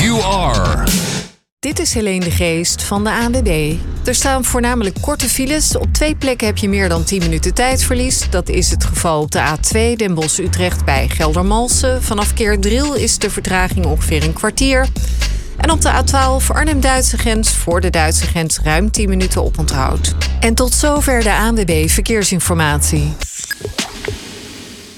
you are. Dit is Helene de Geest van de ANWB. Er staan voornamelijk korte files. Op 2 plekken heb je meer dan 10 minuten tijdverlies. Dat is het geval op de A2 Den Bosch-Utrecht bij Geldermalsen. Vanaf Keerdriel is de vertraging ongeveer een kwartier. En op de A12 Arnhem-Duitse grens voor de Duitse grens ruim 10 minuten oponthoud. En tot zover de ANWB Verkeersinformatie.